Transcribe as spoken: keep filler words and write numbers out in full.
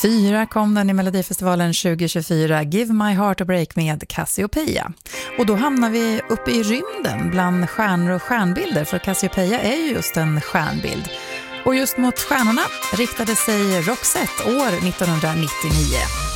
Fyra kom den i Melodifestivalen tjugo tjugofyra, Give My Heart a Break med Cassiopeia. Och då hamnar vi uppe i rymden bland stjärnor och stjärnbilder, för Cassiopeia är ju just en stjärnbild. Och just mot stjärnorna riktade sig Roxette år nittonhundranittionio.